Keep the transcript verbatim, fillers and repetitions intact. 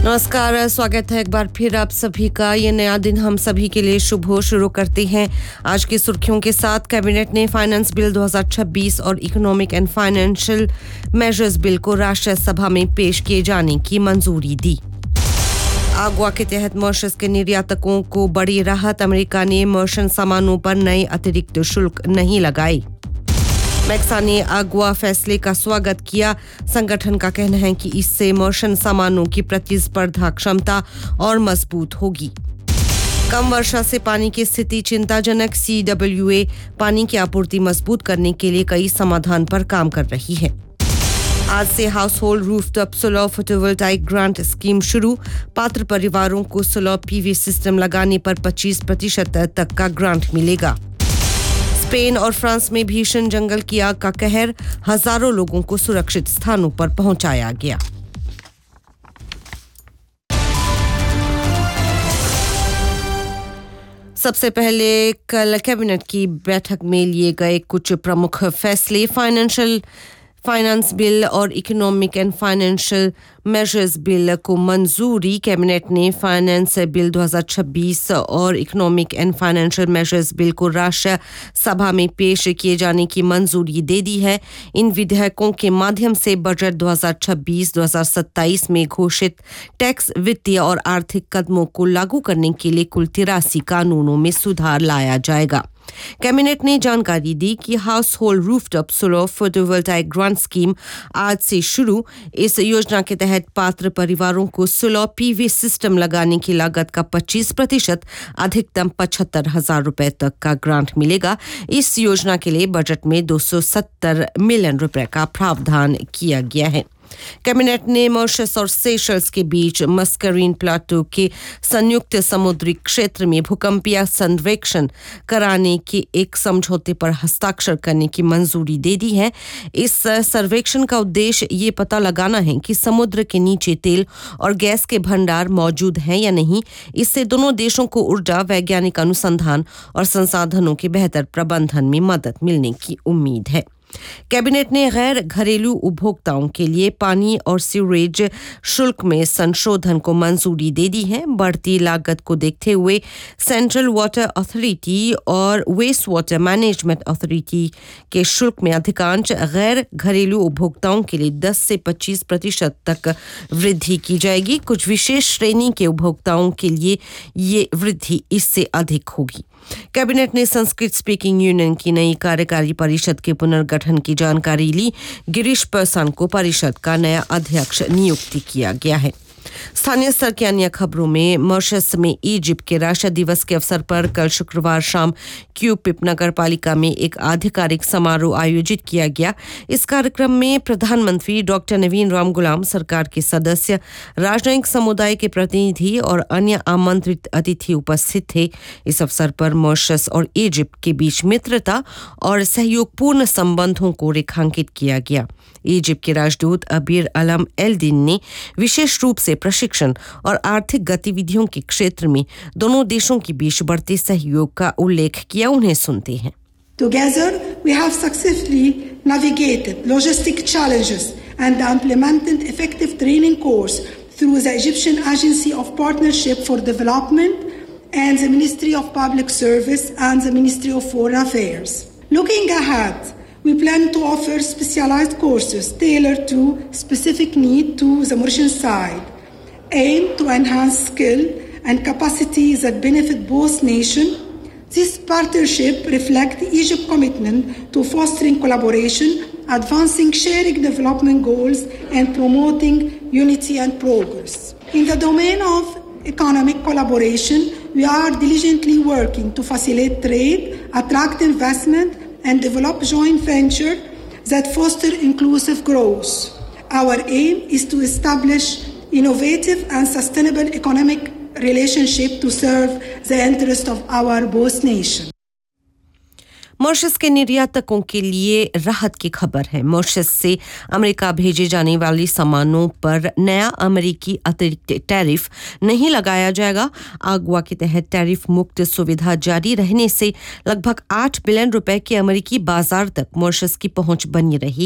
नमस्कार, स्वागत है एक बार फिर आप सभी का। ये नया दिन हम सभी के लिए शुभ हो। शुरू करते हैं आज की सुर्खियों के साथ। कैबिनेट ने फाइनेंस बिल दो हज़ार छब्बीस और economic and financial measures bill को राष्ट्रीय सभा में पेश किए जाने की मंजूरी दी। आगवा के तहत मॉरिशस के निर्यातकों को बड़ी राहत। अमेरिका ने मॉरिशन सामानों पर नए अतिरिक्त शुल्क नहीं लगाए। मैक्सा ने आगवा फैसले का स्वागत किया। संगठन का कहना है कि इससे मॉरिशन सामानों की प्रतिस्पर्धा क्षमता और मजबूत होगी। कम वर्षा से पानी की स्थिति चिंताजनक। सी डब्ल्यू ए पानी की आपूर्ति मजबूत करने के लिए कई समाधान पर काम कर रही है। आज से house hold rooftop solar photovoltaic grant scheme शुरू। पात्र परिवारों को सोलर पीवी सिस्टम लगाने पर पच्चीस प्रतिशत तक का ग्रांट मिलेगा। स्पेन और फ्रांस में भीषण जंगल की आग का कहर। हजारों लोगों को सुरक्षित स्थानों पर पहुंचाया गया। सबसे पहले कल कैबिनेट की बैठक में लिए गए कुछ प्रमुख फैसले। फाइनेंशियल फाइनेंस बिल और economic and financial measures bill को मंजूरी। कैबिनेट ने फाइनेंस बिल दो हज़ार छब्बीस और economic and financial measures bill को राष्ट्रीय सभा में पेश किए जाने की मंजूरी दे दी है। इन विधेयकों के माध्यम से बजट दो हज़ार छब्बीस दो हज़ार सत्ताईस में घोषित टैक्स, वित्तीय और आर्थिक कदमों को लागू करने के लिए कुल तिरासी कानूनों में सुधार लाया जाएगा। कैबिनेट ने जानकारी दी कि house hold rooftop solar photovoltaic grant scheme आज से शुरू। इस योजना के तहत पात्र परिवारों को सोलर पीवी सिस्टम लगाने की लागत का पच्चीस प्रतिशत अधिकतम पचहत्तर हजार रुपए तक का ग्रांट मिलेगा। इस योजना के लिए बजट में दो सौ सत्तर मिलियन रुपए का प्रावधान किया गया है। कैबिनेट ने मॉरिशस और सेशल्स के बीच मस्करीन प्लाटो के संयुक्त समुद्री क्षेत्र में भूकंपीय सर्वेक्षण कराने के एक समझौते पर हस्ताक्षर करने की मंजूरी दे दी है। इस सर्वेक्षण का उद्देश्य ये पता लगाना है कि समुद्र के नीचे तेल और गैस के भंडार मौजूद हैं या नहीं। इससे दोनों देशों को ऊर्जा, वैज्ञानिक अनुसंधान और संसाधनों के बेहतर प्रबंधन में मदद मिलने की उम्मीद है। कैबिनेट ने गैर घरेलू उपभोक्ताओं के लिए पानी और सीवरेज शुल्क में संशोधन को मंजूरी दे दी है। बढ़ती लागत को देखते हुए सेंट्रल वाटर अथॉरिटी और वेस्ट वाटर मैनेजमेंट अथॉरिटी के शुल्क में अधिकांश गैर घरेलू उपभोक्ताओं के लिए दस से पच्चीस प्रतिशत तक वृद्धि की जाएगी। कुछ विशेष श्रेणी के उपभोक्ताओं के लिए ये वृद्धि इससे अधिक होगी। कैबिनेट ने संस्कृत स्पीकिंग यूनियन की नई कार्यकारी परिषद के पुनर्गठन की जानकारी ली। गिरीश परसान को परिषद का नया अध्यक्ष नियुक्त किया गया है। स्थानीय स्तर की अन्य खबरों में मॉरिशस में इजिप्ट के राष्ट्रीय दिवस के अवसर पर कल शुक्रवार शाम क्यूपिप नगर पालिका में एक आधिकारिक समारोह आयोजित किया गया। इस कार्यक्रम में प्रधानमंत्री डॉक्टर नवीन राम गुलाम, सरकार के सदस्य, राजनयिक समुदाय के प्रतिनिधि और अन्य आमंत्रित अतिथि उपस्थित थे। इस अवसर पर मॉरिशस और इजिप्ट के बीच मित्रता और सहयोगपूर्ण संबंधों को रेखांकित किया गया। इजिप्ट के राजदूत अबीर अलम एल-दिन ने विशेष रूप से प्रशिक्षण और आर्थिक गतिविधियों के क्षेत्र में दोनों देशों के बीच बढ़ते सहयोग का उल्लेख किया। उन्हें सुनते हैं। Together we have successfully navigated logistic challenges and implemented effective training course through the Egyptian Agency of Partnership for Development and the Ministry of Public Service and the Ministry of Foreign Affairs. Looking ahead, we plan to offer specialized courses tailored to specific need to the Mauritian side, aimed to enhance skill and capacity that benefit both nations. This partnership reflects Egypt's commitment to fostering collaboration, advancing sharing development goals, and promoting unity and progress. In the domain of economic collaboration, we are diligently working to facilitate trade, attract investment, and develop joint ventures that foster inclusive growth. Our aim is to establish innovative and sustainable economic relationship to serve the interest of our both nations. Mauritius के निर्यातकों के लिए राहत की खबर है। Mauritius से America भेजे जाने वाली सामानों पर नया अमेरिकी अतिरिक्त टैरिफ नहीं लगाया जाएगा। आगवा के तहत टैरिफ मुक्त सुविधा जारी रहने से लगभग आठ बिलियन रुपए के अमेरिकी बाजार तक मॉरिशस की पहुंच बनी रही।